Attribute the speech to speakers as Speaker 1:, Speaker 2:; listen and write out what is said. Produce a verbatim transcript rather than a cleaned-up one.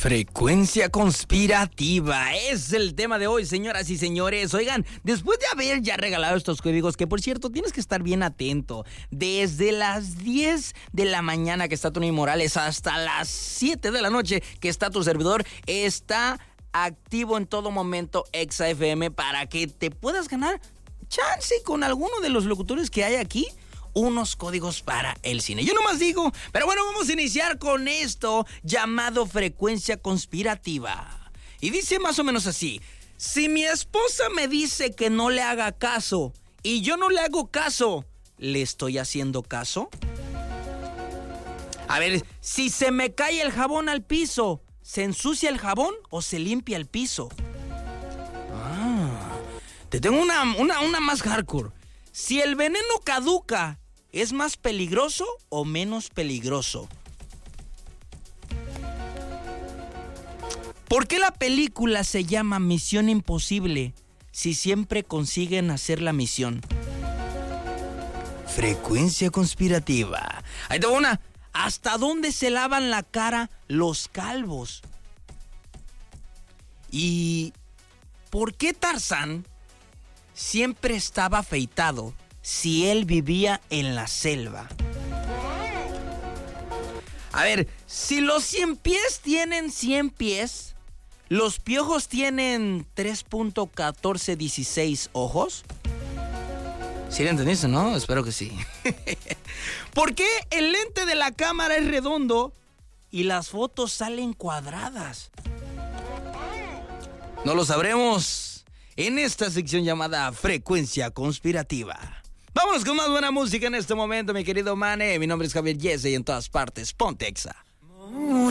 Speaker 1: Frecuencia conspirativa es el tema de hoy, señoras y señores. Oigan, después de haber ya regalado estos códigos, que por cierto tienes que estar bien atento, desde las diez de la mañana que está Tony Morales hasta las siete de la noche que está tu servidor, está activo en todo momento Exa F M para que te puedas ganar chance con alguno de los locutores que hay aquí unos códigos para el cine. Yo nomás digo, pero bueno, vamos a iniciar con esto llamado frecuencia conspirativa. Y dice más o menos así: si mi esposa me dice que no le haga caso y yo no le hago caso, ¿le estoy haciendo caso? A ver, si se me cae el jabón al piso, ¿se ensucia el jabón o se limpia el piso? Ah, te tengo una, una, una más hardcore. Si el veneno caduca, ¿es más peligroso o menos peligroso? ¿Por qué la película se llama Misión Imposible si siempre consiguen hacer la misión? Frecuencia conspirativa. Ahí te va una. ¿Hasta dónde se lavan la cara los calvos? ¿Y por qué Tarzán siempre estaba afeitado si él vivía en la selva? A ver, si los cien pies tienen cien pies, ¿los piojos tienen tres punto catorce dieciséis ojos? ¿Sí le entendiste, no? Espero que sí. ¿Por qué el lente de la cámara es redondo y las fotos salen cuadradas? No lo sabremos en esta sección llamada Frecuencia Conspirativa. Vámonos con más buena música en este momento, mi querido Mane. Mi nombre es Javier Yese y en todas partes, ponte Exa.